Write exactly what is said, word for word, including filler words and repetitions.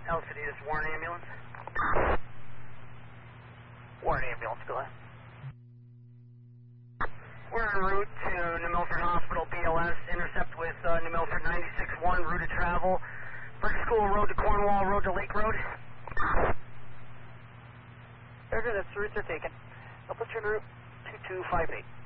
L C D, this is Warren Ambulance. Warren Ambulance, go ahead. We're en route to New Milford Hospital, B L S, intercept with uh, New Milford ninety-six one, route of travel, Brick School Road to Cornwall Road to Lake Road. Roger, that's the routes are taken. I'll put you en route two two five eight.